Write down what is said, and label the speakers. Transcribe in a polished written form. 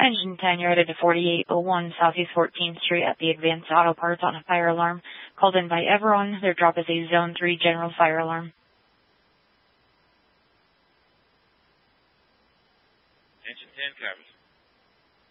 Speaker 1: Engine 10, you're headed to 4801 Southeast 14th Street at the Advanced Auto Parts on a fire alarm. Called in by everyone. Their drop is a Zone 3 general fire alarm.
Speaker 2: Engine 10 covers.